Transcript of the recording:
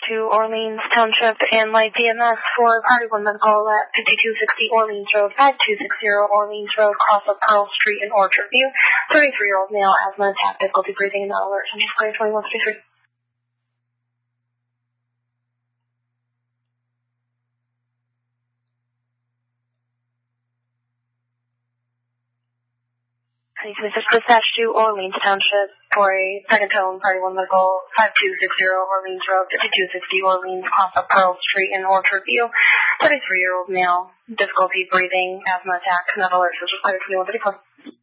to Orleans Township and Light BMS for Party 1 Medical at 5260 Orleans Road, 5260 Orleans Road, cross of Pearl Street in Orchard View. 33-year-old male, asthma attack, difficulty breathing, not alert. I'm just clear 2153. This is dispatch to Orleans Township for a second tone, Party 1 Medical, 5260 Orleans Road, 5260 Orleans, cross of Pearl Street in Orchard View. 33-year-old male, difficulty breathing, asthma attack, not alert, so just clear 2134.